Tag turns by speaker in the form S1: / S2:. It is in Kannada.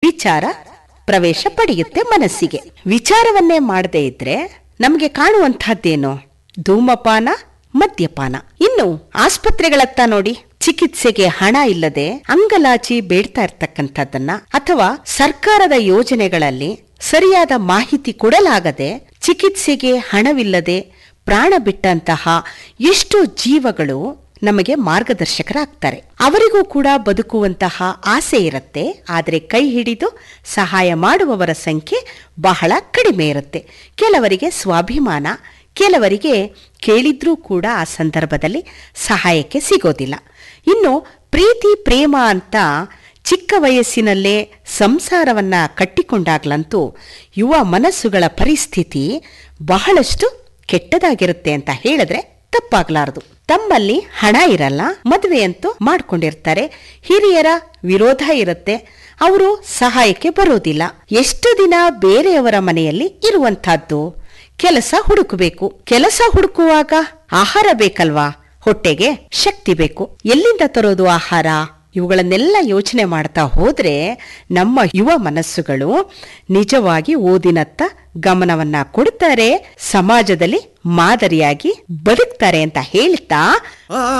S1: ವಿಚಾರ ಪ್ರವೇಶ ಪಡೆಯುತ್ತೆ ಮನಸ್ಸಿಗೆ. ವಿಚಾರವನ್ನೇ ಮಾಡದೇ ಇದ್ರೆ ನಮಗೆ ಕಾಣುವಂತಹದ್ದೇನು? ಧೂಮಪಾನ, ಮದ್ಯಪಾನ. ಇನ್ನು ಆಸ್ಪತ್ರೆಗಳತ್ತ ನೋಡಿ, ಚಿಕಿತ್ಸೆಗೆ ಹಣ ಇಲ್ಲದೆ ಅಂಗಲಾಚಿ ಬೇಡ್ತಾ ಇರ್ತಕ್ಕಂಥದ್ದನ್ನ, ಅಥವಾ ಸರ್ಕಾರದ ಯೋಜನೆಗಳಲ್ಲಿ ಸರಿಯಾದ ಮಾಹಿತಿ ಕೊಡಲಾಗದೆ ಚಿಕಿತ್ಸೆಗೆ ಹಣವಿಲ್ಲದೆ ಪ್ರಾಣ ಬಿಟ್ಟಂತಹ ಎಷ್ಟು ಜೀವಗಳು ನಮಗೆ ಮಾರ್ಗದರ್ಶಕರಾಗ್ತಾರೆ. ಅವರಿಗೂ ಕೂಡ ಬದುಕುವಂತಹ ಆಸೆ ಇರುತ್ತೆ, ಆದರೆ ಕೈ ಹಿಡಿದು ಸಹಾಯ ಮಾಡುವವರ ಸಂಖ್ಯೆ ಬಹಳ ಕಡಿಮೆ ಇರುತ್ತೆ. ಕೆಲವರಿಗೆ ಸ್ವಾಭಿಮಾನ, ಕೆಲವರಿಗೆ ಕೇಳಿದ್ರೂ ಕೂಡ ಆ ಸಂದರ್ಭದಲ್ಲಿ ಸಹಾಯಕ್ಕೆ ಸಿಗೋದಿಲ್ಲ. ಇನ್ನು ಪ್ರೀತಿ ಪ್ರೇಮ ಅಂತ ಚಿಕ್ಕ ವಯಸ್ಸಿನಲ್ಲೇ ಸಂಸಾರವನ್ನ ಕಟ್ಟಿಕೊಂಡಾಗ್ಲಂತೂ ಯುವ ಮನಸ್ಸುಗಳ ಪರಿಸ್ಥಿತಿ ಬಹಳಷ್ಟು ಕೆಟ್ಟದಾಗಿರುತ್ತೆ ಅಂತ ಹೇಳಿದ್ರೆ ತಪ್ಪಾಗ್ಲಾರದು. ತಮ್ಮಲ್ಲಿ ಹಣ ಇರಲ್ಲ, ಮದುವೆಯಂತೂ ಮಾಡ್ಕೊಂಡಿರ್ತಾರೆ, ಹಿರಿಯರ ವಿರೋಧ ಇರುತ್ತೆ, ಅವರು ಸಹಾಯಕ್ಕೆ ಬರೋದಿಲ್ಲ. ಎಷ್ಟು ದಿನ ಬೇರೆಯವರ ಮನೆಯಲ್ಲಿ ಇರುವಂತಹದ್ದು? ಕೆಲಸ ಹುಡುಕಬೇಕು. ಕೆಲಸ ಹುಡುಕುವಾಗ ಆಹಾರ ಬೇಕಲ್ವಾ? ಹೊಟ್ಟೆಗೆ ಶಕ್ತಿ ಬೇಕು. ಎಲ್ಲಿಂದ ತರೋದು ಆಹಾರ? ಇವುಗಳನ್ನೆಲ್ಲ ಯೋಚನೆ ಮಾಡ್ತಾ ಹೋದ್ರೆ ನಮ್ಮ ಯುವ ಮನಸ್ಸುಗಳು ನಿಜವಾಗಿ ಓದಿನತ್ತ ಗಮನವನ್ನ ಕೊಡ್ತಾರೆ, ಸಮಾಜದಲ್ಲಿ ಮಾದರಿಯಾಗಿ ಬದುಕ್ತಾರೆ ಅಂತ ಹೇಳ್ತಾ